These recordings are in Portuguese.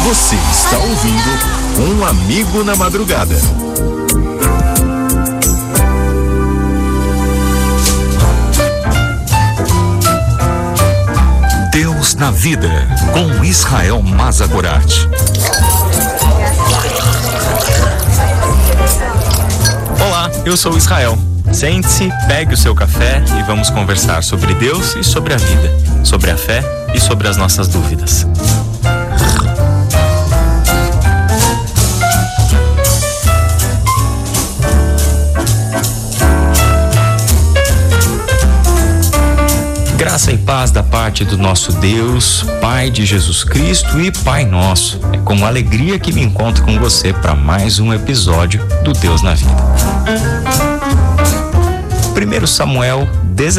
Você está ouvindo Um Amigo na Madrugada. Deus na Vida, com Israel Mazagorat. Olá, eu sou Israel. Sente-se, pegue o seu café e vamos conversar sobre Deus e sobre a vida, sobre a fé e sobre as nossas dúvidas. Graça e paz da parte do nosso Deus, Pai de Jesus Cristo e Pai nosso. É com alegria que me encontro com você para mais um episódio do Deus na Vida. 1 Samuel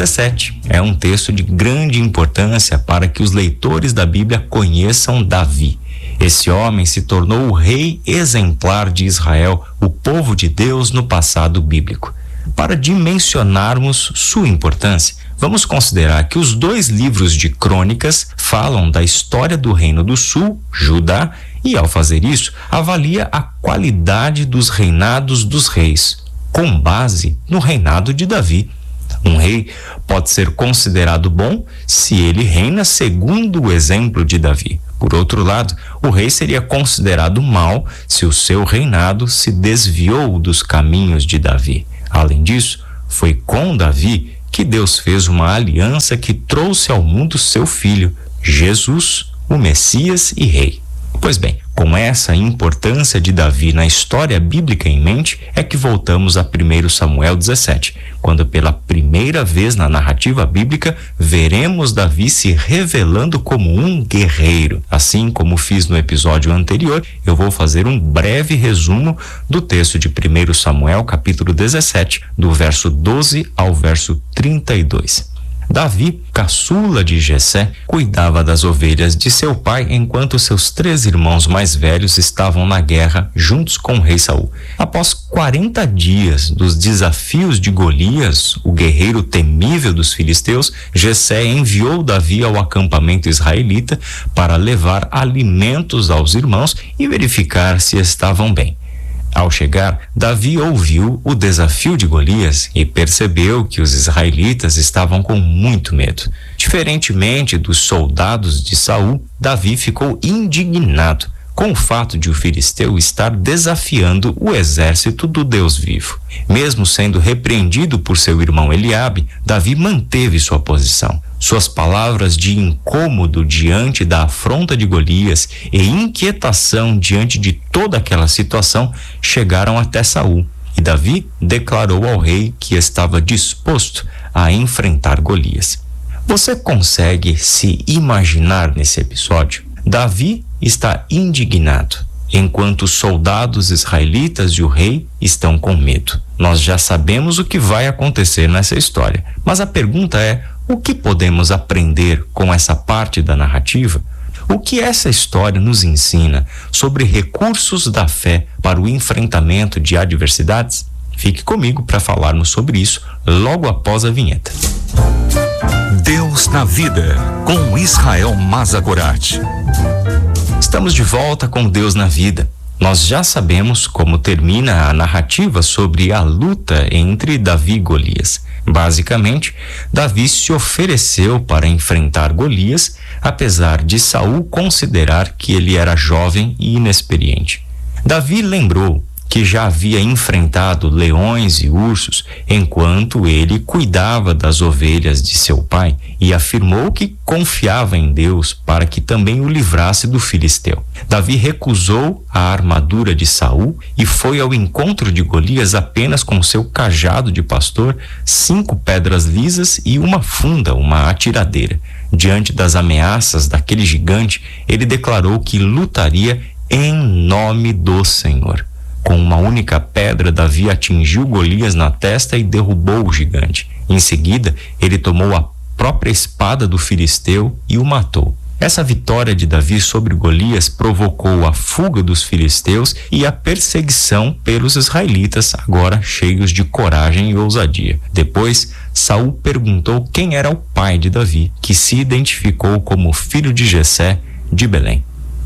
17 é um texto de grande importância para que os leitores da Bíblia conheçam Davi. Esse homem se tornou o rei exemplar de Israel, o povo de Deus no passado bíblico. Para dimensionarmos sua importância, vamos considerar que os dois livros de crônicas falam da história do Reino do Sul, Judá, e ao fazer isso, avalia a qualidade dos reinados dos reis, com base no reinado de Davi. Um rei pode ser considerado bom se ele reina segundo o exemplo de Davi. Por outro lado, o rei seria considerado mau se o seu reinado se desviou dos caminhos de Davi. Além disso, foi com Davi que Deus fez uma aliança que trouxe ao mundo seu filho, Jesus, o Messias e Rei. Pois bem, com essa importância de Davi na história bíblica em mente, é que voltamos a 1 Samuel 17, quando pela primeira vez na narrativa bíblica veremos Davi se revelando como um guerreiro. Assim como fiz no episódio anterior, eu vou fazer um breve resumo do texto de 1 Samuel, capítulo 17, do verso 12 ao verso 32. Davi, caçula de Jessé, cuidava das ovelhas de seu pai enquanto seus 3 irmãos mais velhos estavam na guerra juntos com o rei Saul. Após 40 dias dos desafios de Golias, o guerreiro temível dos filisteus, Jessé enviou Davi ao acampamento israelita para levar alimentos aos irmãos e verificar se estavam bem. Ao chegar, Davi ouviu o desafio de Golias e percebeu que os israelitas estavam com muito medo. Diferentemente dos soldados de Saul, Davi ficou indignado com o fato de o filisteu estar desafiando o exército do Deus vivo. Mesmo sendo repreendido por seu irmão Eliabe, Davi manteve sua posição. Suas palavras de incômodo diante da afronta de Golias e inquietação diante de toda aquela situação chegaram até Saul. E Davi declarou ao rei que estava disposto a enfrentar Golias. Você consegue se imaginar nesse episódio? Davi está indignado, enquanto os soldados israelitas e o rei estão com medo. Nós já sabemos o que vai acontecer nessa história, mas a pergunta é: o que podemos aprender com essa parte da narrativa? O que essa história nos ensina sobre recursos da fé para o enfrentamento de adversidades? Fique comigo para falarmos sobre isso logo após a vinheta. Deus na Vida, com Israel Mazagorat. Estamos de volta com Deus na Vida. Nós já sabemos como termina a narrativa sobre a luta entre Davi e Golias. Basicamente, Davi se ofereceu para enfrentar Golias, apesar de Saul considerar que ele era jovem e inexperiente. Davi lembrou que já havia enfrentado leões e ursos enquanto ele cuidava das ovelhas de seu pai e afirmou que confiava em Deus para que também o livrasse do filisteu. Davi recusou a armadura de Saul e foi ao encontro de Golias apenas com seu cajado de pastor, 5 pedras lisas e uma funda, uma atiradeira. Diante das ameaças daquele gigante, ele declarou que lutaria em nome do Senhor. Com uma única pedra, Davi atingiu Golias na testa e derrubou o gigante. Em seguida, ele tomou a própria espada do filisteu e o matou. Essa vitória de Davi sobre Golias provocou a fuga dos filisteus e a perseguição pelos israelitas, agora cheios de coragem e ousadia. Depois, Saul perguntou quem era o pai de Davi, que se identificou como filho de Jessé de Belém.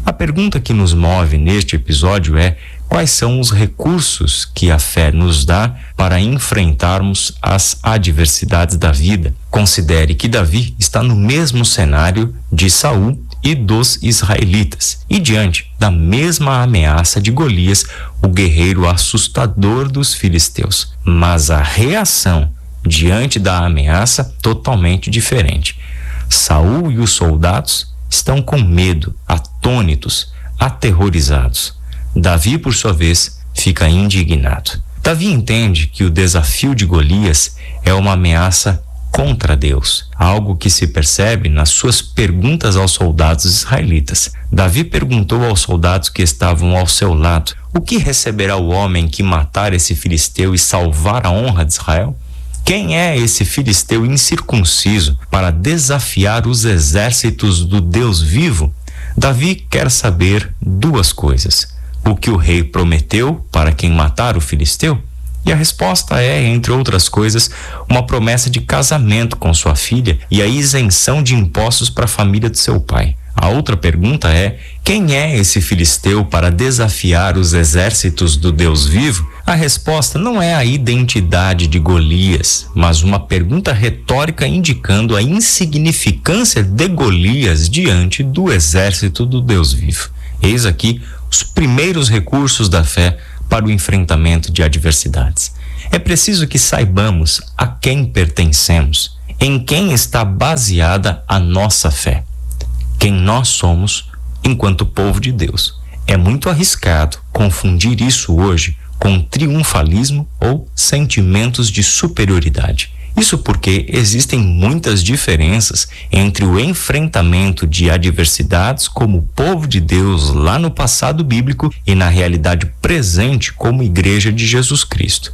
A pergunta que nos move neste episódio é: quais são os recursos que a fé nos dá para enfrentarmos as adversidades da vida? Considere que Davi está no mesmo cenário de Saul e dos israelitas, e diante da mesma ameaça de Golias, o guerreiro assustador dos filisteus. Mas a reação diante da ameaça totalmente diferente. Saul e os soldados estão com medo, atônitos, aterrorizados. Davi, por sua vez, fica indignado. Davi entende que o desafio de Golias é uma ameaça contra Deus, algo que se percebe nas suas perguntas aos soldados israelitas. Davi perguntou aos soldados que estavam ao seu lado: o que receberá o homem que matar esse filisteu e salvar a honra de Israel? Quem é esse filisteu incircunciso para desafiar os exércitos do Deus vivo? Davi quer saber duas coisas: o que o rei prometeu para quem matar o filisteu? E a resposta é, entre outras coisas, uma promessa de casamento com sua filha e a isenção de impostos para a família de seu pai. A outra pergunta é: quem é esse filisteu para desafiar os exércitos do Deus vivo? A resposta não é a identidade de Golias, mas uma pergunta retórica indicando a insignificância de Golias diante do exército do Deus vivo. Eis aqui os primeiros recursos da fé para o enfrentamento de adversidades. É preciso que saibamos a quem pertencemos, em quem está baseada a nossa fé, quem nós somos enquanto povo de Deus. É muito arriscado confundir isso hoje com triunfalismo ou sentimentos de superioridade. Isso porque existem muitas diferenças entre o enfrentamento de adversidades como povo de Deus lá no passado bíblico e na realidade presente como Igreja de Jesus Cristo.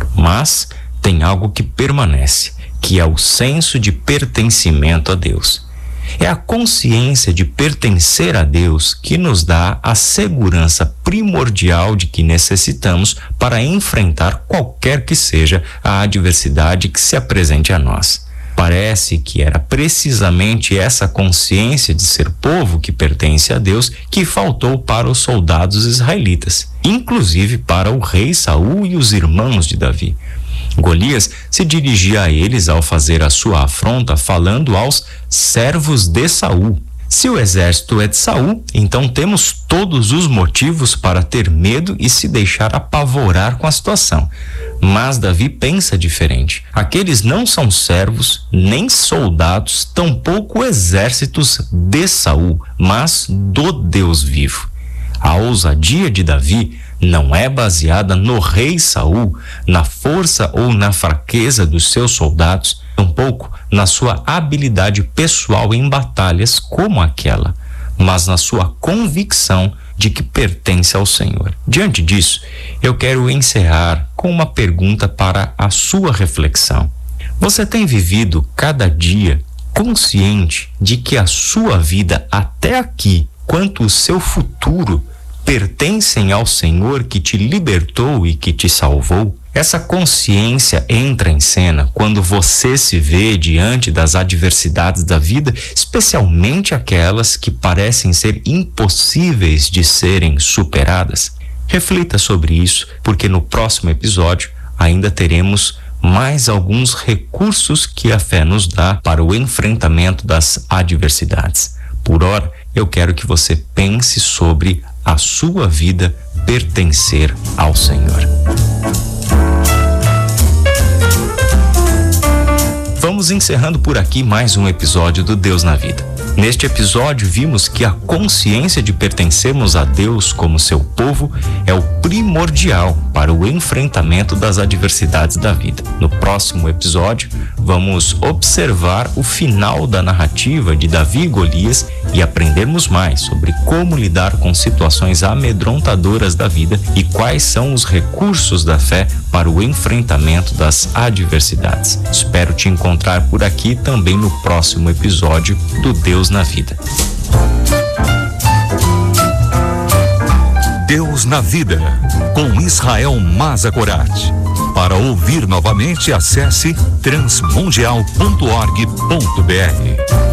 Mas tem algo que permanece, que é o senso de pertencimento a Deus. É a consciência de pertencer a Deus que nos dá a segurança primordial de que necessitamos para enfrentar qualquer que seja a adversidade que se apresente a nós. Parece que era precisamente essa consciência de ser povo que pertence a Deus que faltou para os soldados israelitas, inclusive para o rei Saul e os irmãos de Davi. Golias se dirigia a eles ao fazer a sua afronta falando aos servos de Saul. Se o exército é de Saul, então temos todos os motivos para ter medo e se deixar apavorar com a situação. Mas Davi pensa diferente. Aqueles não são servos, nem soldados, tampouco exércitos de Saul, mas do Deus vivo. A ousadia de Davi não é baseada no rei Saul, na força ou na fraqueza dos seus soldados, tampouco na sua habilidade pessoal em batalhas como aquela, mas na sua convicção de que pertence ao Senhor. Diante disso, eu quero encerrar com uma pergunta para a sua reflexão. Você tem vivido cada dia consciente de que a sua vida até aqui, quanto o seu futuro, pertencem ao Senhor que te libertou e que te salvou? Essa consciência entra em cena quando você se vê diante das adversidades da vida, especialmente aquelas que parecem ser impossíveis de serem superadas. Reflita sobre isso, porque no próximo episódio ainda teremos mais alguns recursos que a fé nos dá para o enfrentamento das adversidades. Por ora, eu quero que você pense sobre a sua vida pertencer ao Senhor. Vamos encerrando por aqui mais um episódio do Deus na Vida. Neste episódio, vimos que a consciência de pertencermos a Deus como seu povo é o primordial para o enfrentamento das adversidades da vida. No próximo episódio, vamos observar o final da narrativa de Davi e Golias e aprendermos mais sobre como lidar com situações amedrontadoras da vida e quais são os recursos da fé para o enfrentamento das adversidades. Espero te encontrar por aqui também no próximo episódio do Deus na Vida. Deus na Vida, com Israel Mazakorati. Para ouvir novamente, acesse transmundial.org.br.